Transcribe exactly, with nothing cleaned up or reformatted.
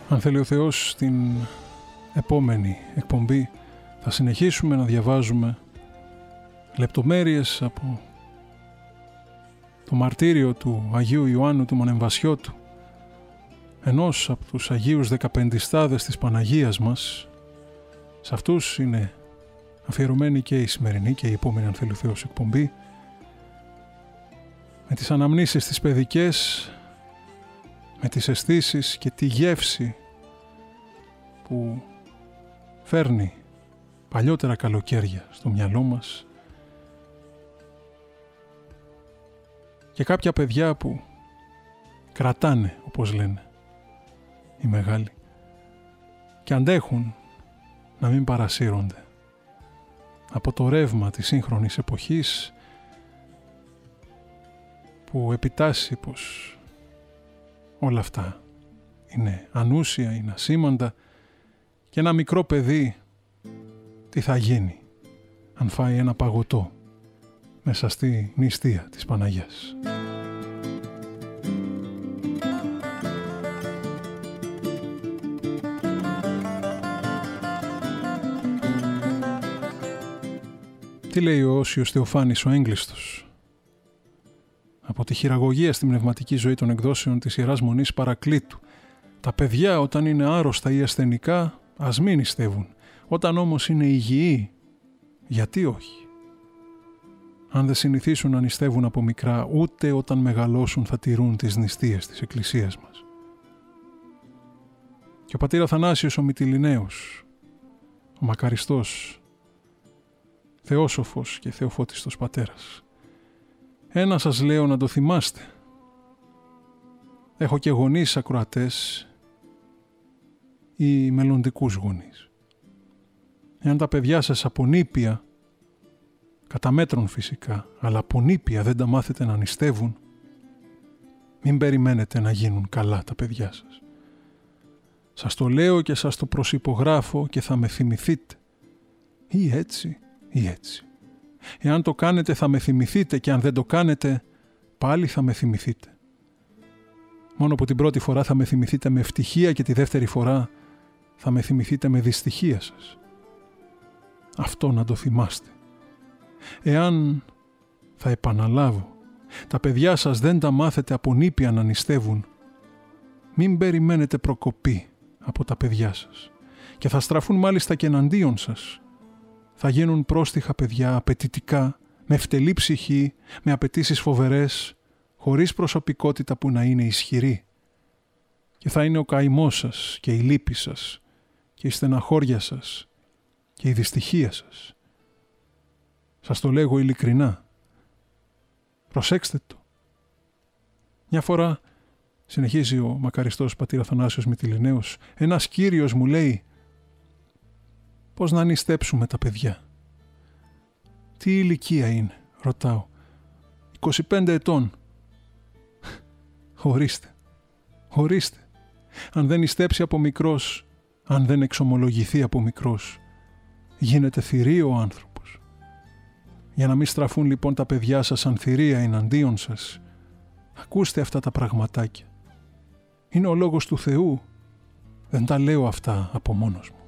Αν θέλει ο Θεός, στην επόμενη εκπομπή θα συνεχίσουμε να διαβάζουμε λεπτομέρειες από το μαρτύριο του Αγίου Ιωάννου του Μονεμβασιώτου, ενός από τους Αγίους Δεκαπεντιστάδες της Παναγίας μας. Σε αυτούς είναι αφιερωμένη και η σημερινή και η επόμενη, αν θέλει ο Θεός, εκπομπή, με τις αναμνήσεις τις παιδικές, με τις αισθήσεις και τη γεύση που φέρνει παλιότερα καλοκαίρια στο μυαλό μας και κάποια παιδιά που κρατάνε, όπως λένε οι μεγάλοι, και αντέχουν να μην παρασύρονται από το ρεύμα της σύγχρονης εποχής που επιτάσσει πως όλα αυτά είναι ανούσια, είναι ασήμαντα και ένα μικρό παιδί τι θα γίνει αν φάει ένα παγωτό μέσα στη νηστεία της Παναγιάς. Τι λέει ο Όσιος Θεοφάνης ο Έγκλειστος από τη χειραγωγία στη πνευματική ζωή των εκδόσεων της Ιεράς Μονής Παρακλήτου? Τα παιδιά όταν είναι άρρωστα ή ασθενικά ας μην νηστεύουν. Όταν όμως είναι υγιεί, γιατί όχι? Αν δεν συνηθίσουν να νηστεύουν από μικρά, ούτε όταν μεγαλώσουν θα τηρούν τις νηστείες της Εκκλησίας μας. Και ο πατήρ Αθανάσιος ο Μυτιληναίος, ο μακαριστός, θεόσοφος και θεοφώτιστος πατέρας, ένα σας λέω να το θυμάστε. Έχω και γονείς ακροατές ή μελλοντικούς γονείς. Εάν τα παιδιά σας από νήπια, κατά μέτρον φυσικά, αλλά από νήπια δεν τα μάθετε να νηστεύουν, μην περιμένετε να γίνουν καλά τα παιδιά σας. Σας το λέω και σας το προσυπογράφω και θα με θυμηθείτε. Ή έτσι ή έτσι. Εάν το κάνετε θα με θυμηθείτε και αν δεν το κάνετε πάλι θα με θυμηθείτε. Μόνο που την πρώτη φορά θα με θυμηθείτε με ευτυχία και τη δεύτερη φορά θα με θυμηθείτε με δυστυχία σας. Αυτό να το θυμάστε. Εάν, θα επαναλάβω, τα παιδιά σας δεν τα μάθετε από νήπια να νηστεύουν, μην περιμένετε προκοπή από τα παιδιά σας και θα στραφούν μάλιστα και εναντίον σας. Θα γίνουν πρόστιχα παιδιά, απαιτητικά, με φτελή ψυχή, με απαιτήσεις φοβερές, χωρίς προσωπικότητα που να είναι ισχυρή. Και θα είναι ο καημός σας και η λύπη σας και η στεναχώρια σας και η δυστυχία σας. Σας το λέγω ειλικρινά. Προσέξτε το. Μια φορά, συνεχίζει ο μακαριστός πατήρ Αθανάσιος Μυτιληναίος, ένας κύριος μου λέει: πώς να νηστέψουμε τα παιδιά? Τι ηλικία είναι, ρωτάω. είκοσι πέντε ετών. Ορίστε, ορίστε. Αν δεν νηστέψει από μικρός, αν δεν εξομολογηθεί από μικρός, γίνεται θηρίο ο άνθρωπος. Για να μην στραφούν λοιπόν τα παιδιά σας σαν θηρία εναντίον σας, ακούστε αυτά τα πραγματάκια. Είναι ο λόγος του Θεού. Δεν τα λέω αυτά από μόνος μου.